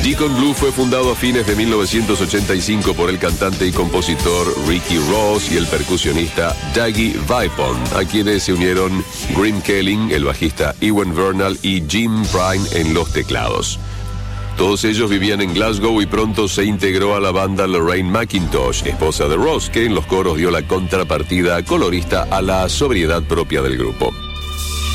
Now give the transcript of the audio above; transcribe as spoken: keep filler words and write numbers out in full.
Deacon Blue fue fundado a fines de mil novecientos ochenta y cinco por el cantante y compositor Ricky Ross y el percusionista Dougie Vipon, a quienes se unieron Grim Kelling, el bajista Ewan Vernal y Jim Prine en los teclados. Todos ellos vivían en Glasgow y pronto se integró a la banda Lorraine McIntosh, esposa de Ross, que en los coros dio la contrapartida colorista a la sobriedad propia del grupo.